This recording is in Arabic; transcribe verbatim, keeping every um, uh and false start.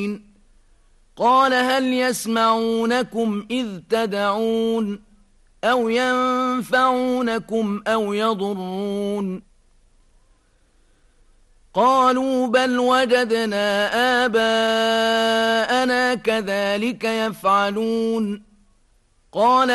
قال هل يسمعونكم إذ تدعون أو ينفعونكم أو يضرون قالوا بل وجدنا آباءنا كذلك يفعلون قال